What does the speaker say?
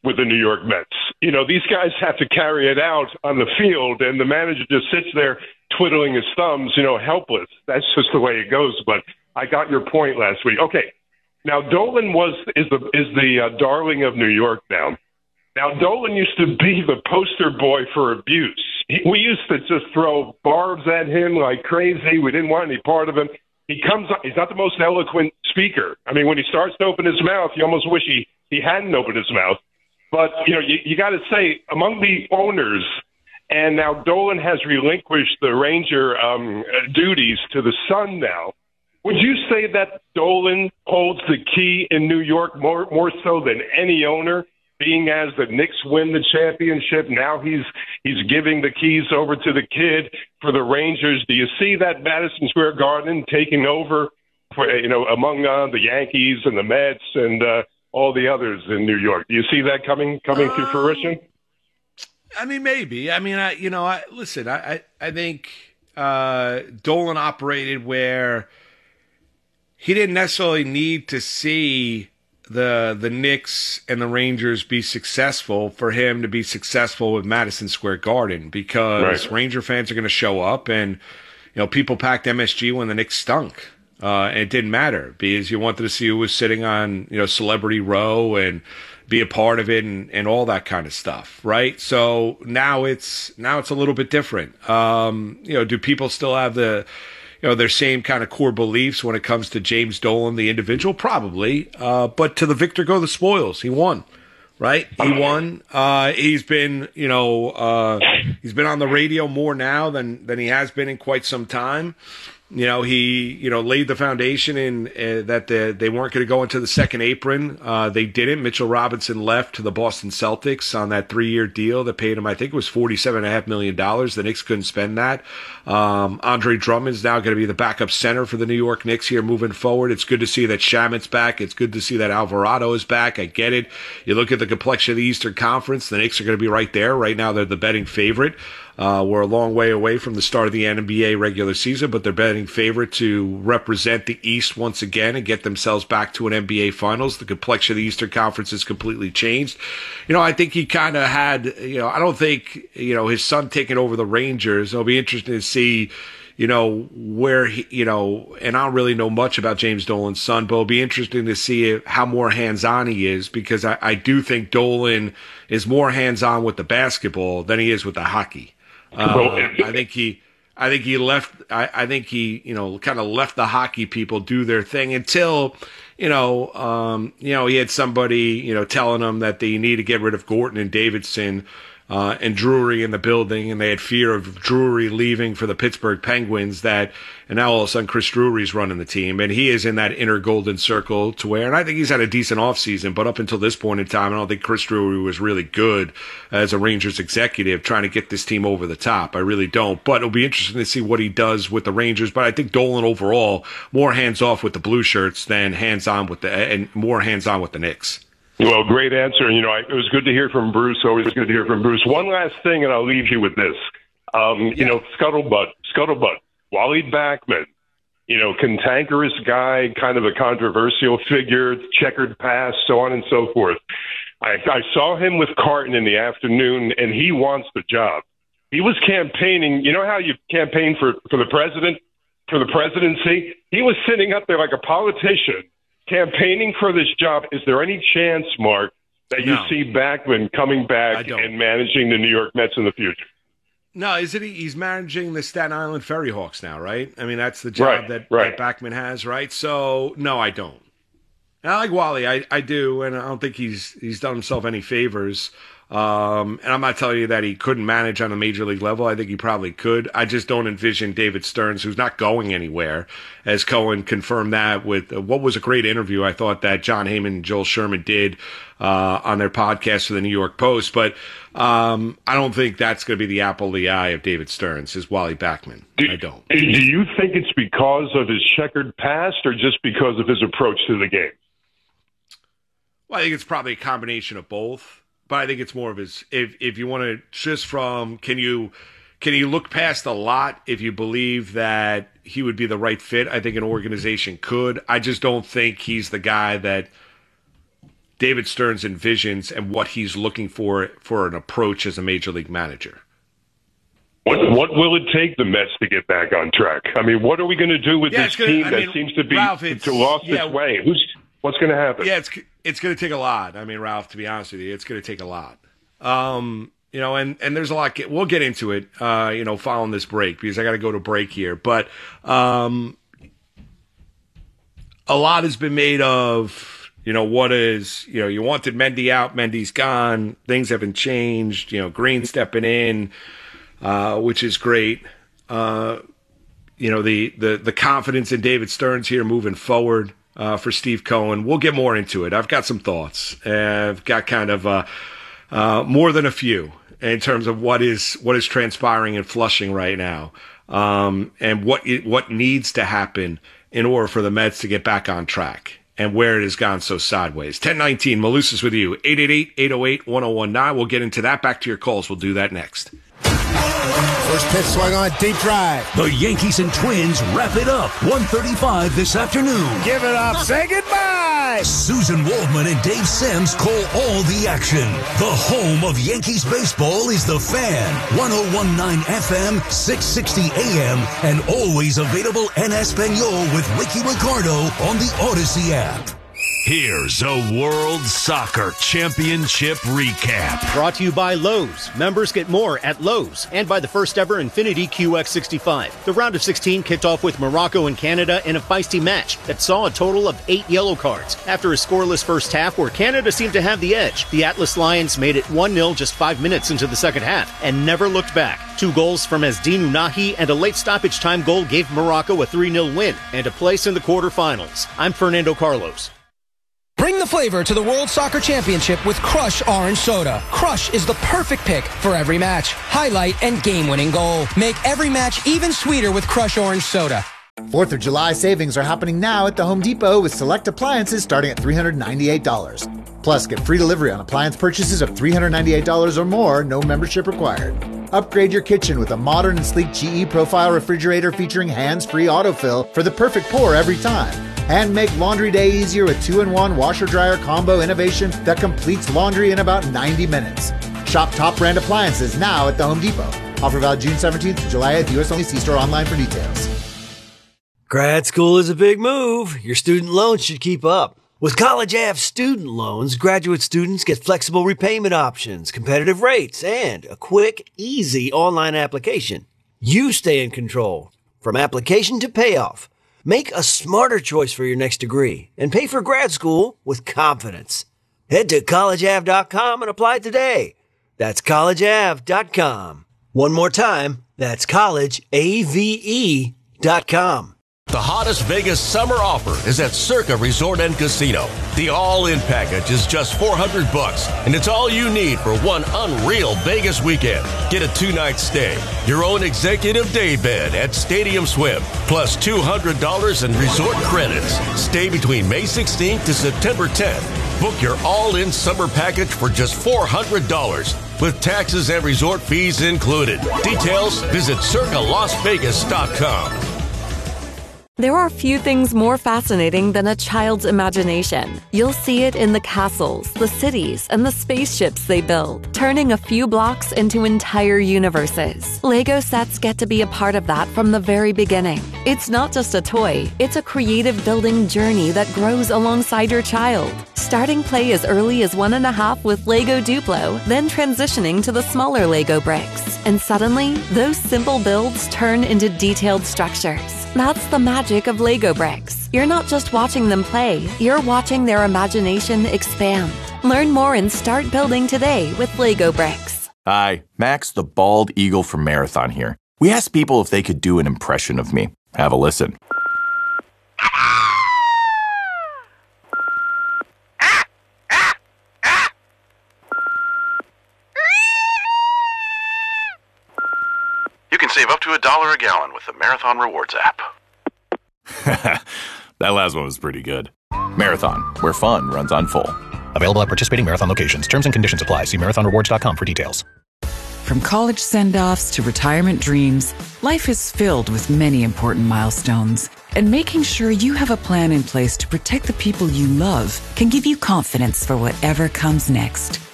with the New York Mets. You know, these guys have to carry it out on the field, and the manager just sits there twiddling his thumbs, you know, helpless. That's just the way it goes. But I got your point last week. Okay, now Dolan is the darling of New York now. Now, Dolan used to be the poster boy for abuse. We used to just throw barbs at him like crazy. We didn't want any part of him. He's not the most eloquent speaker. I mean, when he starts to open his mouth, you almost wish he hadn't opened his mouth. But, you know, you got to say, among the owners, and now Dolan has relinquished the Ranger duties to the son now, would you say that Dolan holds the key in New York more so than any owner? Being as the Knicks win the championship, now he's giving the keys over to the kid for the Rangers. Do you see that Madison Square Garden taking over, among the Yankees and the Mets and all the others in New York? Do you see that coming to fruition? I mean, maybe. I mean, listen. I think Dolan operated where he didn't necessarily need to see the Knicks and the Rangers be successful for him to be successful with Madison Square Garden, because Ranger fans are going to show up, and people packed MSG when the Knicks stunk. And it didn't matter because you wanted to see who was sitting on Celebrity Row and be a part of it and all that kind of stuff, right? So now it's a little bit different. Do people still have their same kind of core beliefs when it comes to James Dolan, the individual? Probably. But to the victor go the spoils. He won, right? He won. He's been on the radio more now than he has been in quite some time. He laid the foundation in that they weren't going to go into the second apron. They didn't. Mitchell Robinson left to the Boston Celtics on that 3-year deal that paid him, I think it was $47.5 million. The Knicks couldn't spend that. Andre Drummond's now going to be the backup center for the New York Knicks here moving forward. It's good to see that Shamit's back. It's good to see that Alvarado is back. I get it. You look at the complexion of the Eastern Conference, the Knicks are going to be right there. Right now, they're the betting favorite. We're a long way away from the start of the NBA regular season, but they're betting favorite to represent the East once again and get themselves back to an NBA Finals. The complexion of the Eastern Conference has completely changed. I think he kind of had, I don't think, his son taking over the Rangers. It'll be interesting to see, where he, and I don't really know much about James Dolan's son, but it'll be interesting to see how more hands-on he is, because I do think Dolan is more hands-on with the basketball than he is with the hockey. I think he left. I think he, kind of left the hockey people do their thing until, he had somebody, telling him that they need to get rid of Gorton and Davidson, and Drury in the building, and they had fear of Drury leaving for the Pittsburgh Penguins, and now all of a sudden Chris Drury's running the team, and he is in that inner golden circle to where, and I think he's had a decent offseason, but up until this point in time, I don't think Chris Drury was really good as a Rangers executive trying to get this team over the top. I really don't, but it'll be interesting to see what he does with the Rangers, but I think Dolan overall, more hands-off with the Blue Shirts than hands-on with more hands-on with the Knicks. Well, great answer. It was good to hear from Bruce. Always good to hear from Bruce. One last thing, and I'll leave you with this. Scuttlebutt, Wally Backman, cantankerous guy, kind of a controversial figure, checkered past, so on and so forth. I saw him with Carton in the afternoon, and he wants the job. He was campaigning. You know how you campaign for the president, for the presidency? He was sitting up there like a politician, campaigning for this job. Is there any chance, Mark, that you see Backman coming back and managing the New York Mets in the future? No, he's managing the Staten Island Ferry Hawks now, right? I mean, that's the job that Backman has, right? So, no, I don't. And I like Wally. I do, and I don't think he's done himself any favors. And I'm not telling you that he couldn't manage on a major league level. I think he probably could. I just don't envision David Stearns, who's not going anywhere, as Cohen confirmed that with what was a great interview, I thought, that John Heyman and Joel Sherman did on their podcast for the New York Post. But I don't think that's going to be the apple of the eye of David Stearns, is Wally Backman. I don't. Do you think it's because of his checkered past or just because of his approach to the game? Well, I think it's probably a combination of both. But I think it's more of his, if you want to just from, can you look past a lot if you believe that he would be the right fit? I think an organization could. I just don't think he's the guy that David Stearns envisions and what he's looking for an approach as a major league manager. What will it take the Mets to get back on track? I mean, what are we going to do with this team that seems to be lost its way? What's going to happen? Yeah, it's going to take a lot. I mean, Ralph, to be honest with you, it's going to take a lot. And there's a lot. We'll get into it, following this break, because I got to go to break here. But a lot has been made of, what is, you wanted Mendy out, Mendy's gone, things haven't changed, Green stepping in, which is great. The confidence in David Stearns here moving forward for Steve Cohen. We'll get more into it. I've got some thoughts. I've got kind of more than a few in terms of what is transpiring in Flushing right now, and what needs to happen in order for the Mets to get back on track, and where it has gone so sideways. 1019, Malusis with you, 888-808-1019. We'll get into that. Back to your calls. We'll do that next. First pitch swung on, deep drive. The Yankees and Twins wrap it up 1:35 this afternoon. Give it up, say goodbye. Susan Waldman and Dave Sims call all the action. The home of Yankees baseball is The Fan. 101.9 FM, 660 AM, and always available en Espanol with Ricky Ricardo on the Odyssey app. Here's a World Soccer Championship recap. Brought to you by Lowe's. Members get more at Lowe's, and by the first ever Infiniti QX65. The round of 16 kicked off with Morocco and Canada in a feisty match that saw a total of 8 yellow cards. After a scoreless first half where Canada seemed to have the edge, the Atlas Lions made it 1-0 just 5 minutes into the second half and never looked back. 2 goals from Asdin Unahi and a late stoppage time goal gave Morocco a 3-0 win and a place in the quarterfinals. I'm Fernando Carlos. Bring the flavor to the World Soccer Championship with Crush Orange Soda. Crush is the perfect pick for every match, highlight, and game-winning goal. Make every match even sweeter with Crush Orange Soda. 4th of July savings are happening now at the Home Depot with select appliances starting at $398. Plus, get free delivery on appliance purchases of $398 or more, no membership required. Upgrade your kitchen with a modern and sleek GE Profile refrigerator featuring hands-free autofill for the perfect pour every time. And make laundry day easier with 2-in-1 washer-dryer combo innovation that completes laundry in about 90 minutes. Shop top brand appliances now at the Home Depot. Offer valid June 17th to July at US only. See store online for details. Grad school is a big move. Your student loans should keep up. With College Ave student loans, graduate students get flexible repayment options, competitive rates, and a quick, easy online application. You stay in control from application to payoff. Make a smarter choice for your next degree and pay for grad school with confidence. Head to collegeave.com and apply today. That's collegeave.com. One more time, that's collegeave.com. The hottest Vegas summer offer is at Circa Resort and Casino. The all-in package is just $400, and it's all you need for one unreal Vegas weekend. Get a 2-night stay, your own executive day bed at Stadium Swim, plus $200 in resort credits. Stay between May 16th to September 10th. Book your all-in summer package for just $400, with taxes and resort fees included. Details, visit circalasvegas.com. There are few things more fascinating than a child's imagination. You'll see it in the castles, the cities, and the spaceships they build, turning a few blocks into entire universes. Lego sets get to be a part of that from the very beginning. It's not just a toy, it's a creative building journey that grows alongside your child. Starting play as early as 1.5 with Lego Duplo, then transitioning to the smaller Lego bricks. And suddenly, those simple builds turn into detailed structures. That's the magic of Lego bricks. You're not just watching them play, you're watching their imagination expand. Learn more and start building today with Lego bricks. Hi, Max the Bald Eagle from Marathon here. We asked people if they could do an impression of me. Have a listen. You can save up to $1 a gallon with the Marathon Rewards app. That last one was pretty good. Marathon, where fun runs on full. Available at participating Marathon locations. Terms and conditions apply. See marathonrewards.com for details. From college send-offs to retirement dreams, life is filled with many important milestones. And making sure you have a plan in place to protect the people you love can give you confidence for whatever comes next.